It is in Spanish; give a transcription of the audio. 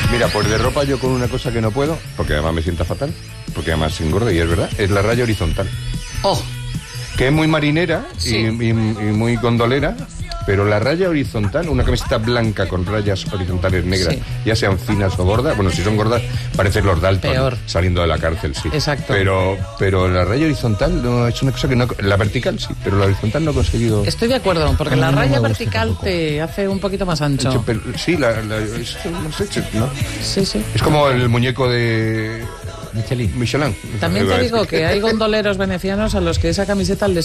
Mira, pues de ropa yo con una cosa que no puedo, porque además me sienta fatal, porque además se engorda y es verdad, es la raya horizontal. Oh, Que es muy marinera Sí. y muy gondolera, pero la raya horizontal, una camiseta blanca con rayas horizontales negras, Sí. ya sean finas o gordas, bueno, si son gordas parecen los Dalton Peor. saliendo de la cárcel, sí. Exacto. Pero la raya horizontal no es una cosa que no, la vertical sí, pero la horizontal no he conseguido. estoy de acuerdo, porque A mí la no me raya gusta vertical tampoco. te hace un poquito más ancho. Pero, sí, no sé, ¿no? Sí, sí. Es como el muñeco de Michelin. Michelin. También te digo que hay gondoleros venecianos a los que esa camiseta les